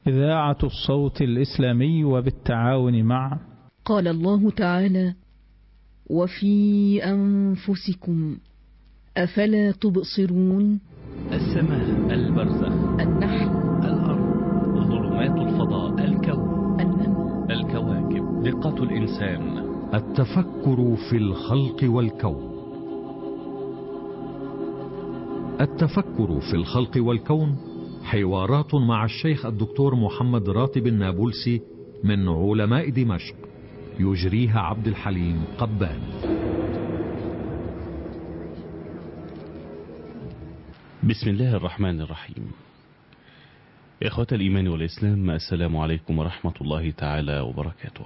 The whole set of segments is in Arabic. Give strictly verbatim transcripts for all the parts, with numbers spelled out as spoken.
إذاعة الصوت الإسلامي وبالتعاون مع قال الله تعالى: وفي أنفسكم أفلا تبصرون. السماء، البرزخ، النحل، الأرض، ظلمات الفضاء، الكون، النمل، الكواكب، دقة الإنسان، التفكر في الخلق والكون. التفكر في الخلق والكون حوارات مع الشيخ الدكتور محمد راتب النابلسي من علماء دمشق، يجريها عبد الحليم قبان. بسم الله الرحمن الرحيم. إخوة الإيمان والإسلام، السلام عليكم ورحمة الله تعالى وبركاته.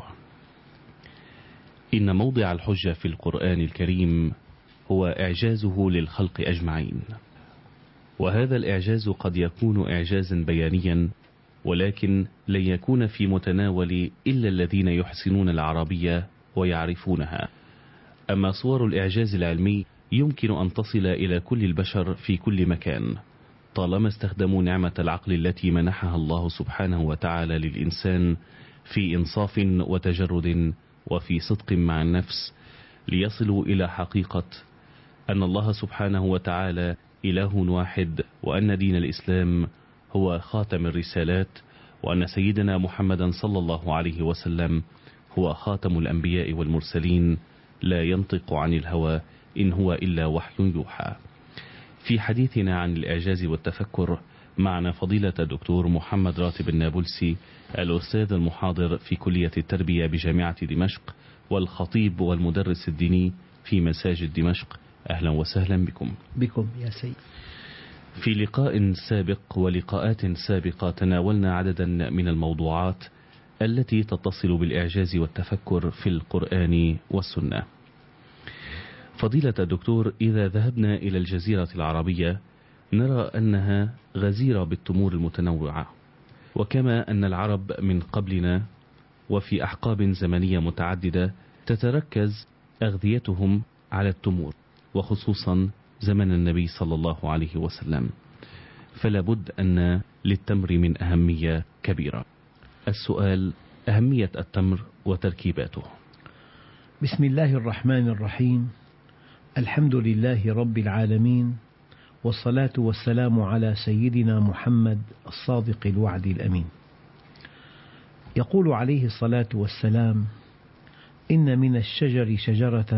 إن موضع الحجة في القرآن الكريم هو إعجازه للخلق أجمعين، وهذا الإعجاز قد يكون إعجازا بيانيا، ولكن لن يكون في متناول إلا الذين يحسنون العربية ويعرفونها. أما صور الإعجاز العلمي يمكن أن تصل إلى كل البشر في كل مكان، طالما استخدموا نعمة العقل التي منحها الله سبحانه وتعالى للإنسان في إنصاف وتجرد وفي صدق مع النفس، ليصلوا إلى حقيقة أن الله سبحانه وتعالى إله واحد، وأن دين الإسلام هو خاتم الرسالات، وأن سيدنا محمدا صلى الله عليه وسلم هو خاتم الأنبياء والمرسلين، لا ينطق عن الهوى إن هو إلا وحي يوحى. في حديثنا عن الإعجاز والتفكر معنا فضيلة الدكتور محمد راتب النابلسي، الأستاذ المحاضر في كلية التربية بجامعة دمشق، والخطيب والمدرس الديني في مساجد دمشق. أهلا وسهلا بكم. بكم يا سيد. في لقاء سابق ولقاءات سابقة تناولنا عددا من الموضوعات التي تتصل بالإعجاز والتفكر في القرآن والسنة. فضيلة الدكتور، إذا ذهبنا إلى الجزيرة العربية نرى أنها غزيرة بالتمور المتنوعة، وكما أن العرب من قبلنا وفي أحقاب زمنية متعددة تتركز أغذيتهم على التمور، وخصوصا زمن النبي صلى الله عليه وسلم، فلا بد أن للتمر من أهمية كبيرة. السؤال: أهمية التمر وتركيباته. بسم الله الرحمن الرحيم. الحمد لله رب العالمين، والصلاة والسلام على سيدنا محمد الصادق الوعد الأمين. يقول عليه الصلاة والسلام: إن من الشجر شجرة